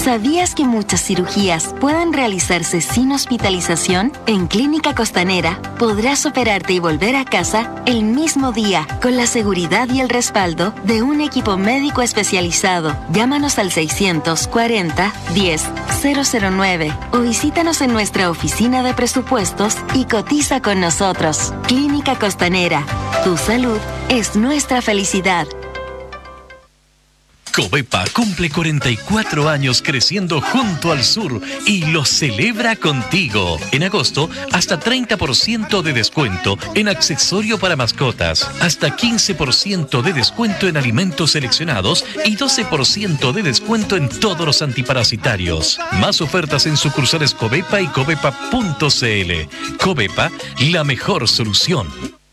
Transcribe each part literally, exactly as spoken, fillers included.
¿Sabías que muchas cirugías pueden realizarse sin hospitalización? En Clínica Costanera podrás operarte y volver a casa el mismo día con la seguridad y el respaldo de un equipo médico especializado. Llámanos al seiscientos cuarenta, diez, cero cero nueve o visítanos en nuestra oficina de presupuestos y cotiza con nosotros. Clínica Costanera. Tu salud es nuestra felicidad. Covepa cumple cuarenta y cuatro años creciendo junto al sur y lo celebra contigo. En agosto, hasta treinta por ciento de descuento en accesorio para mascotas, hasta quince por ciento de descuento en alimentos seleccionados y doce por ciento de descuento en todos los antiparasitarios. Más ofertas en sucursales Covepa y covepa punto cl. Covepa, la mejor solución.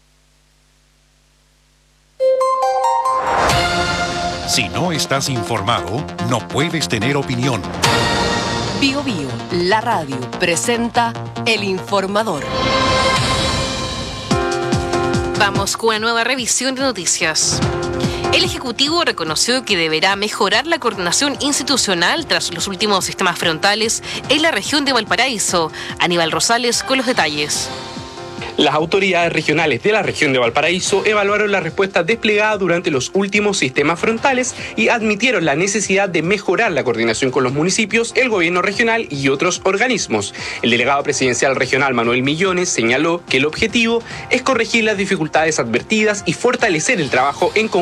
Si no estás informado, no puedes tener opinión. Bio Bio, la radio, presenta El Informador. Vamos con una nueva revisión de noticias. El Ejecutivo reconoció que deberá mejorar la coordinación institucional tras los últimos sistemas frontales en la región de Valparaíso. Aníbal Rosales con los detalles. Las autoridades regionales de la región de Valparaíso evaluaron la respuesta desplegada durante los últimos sistemas frontales y admitieron la necesidad de mejorar la coordinación con los municipios, el gobierno regional y otros organismos. El delegado presidencial regional Manuel Millones señaló que el objetivo es corregir las dificultades advertidas y fortalecer el trabajo en conjunto